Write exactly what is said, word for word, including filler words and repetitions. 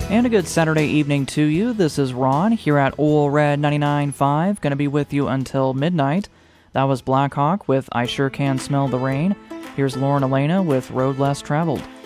And a good Saturday evening to you. This is Ron here at Ole Red ninety-nine point five. Going to be with you until midnight. That was Blackhawk with I Sure Can Smell the Rain. Here's Lauren Elena with Road Less Traveled.